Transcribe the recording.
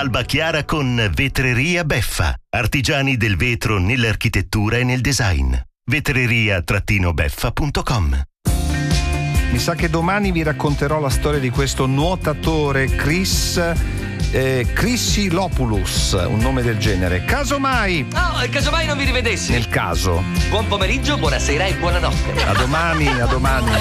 Alba chiara con Vetreria Beffa. Artigiani del vetro nell'architettura e nel design. vetreria-beffa.com. Mi sa che domani vi racconterò la storia di questo nuotatore Chrisilopoulos, un nome del genere. Casomai Casomai non vi rivedessi. nel caso. Buon pomeriggio, buonasera e buonanotte. A domani.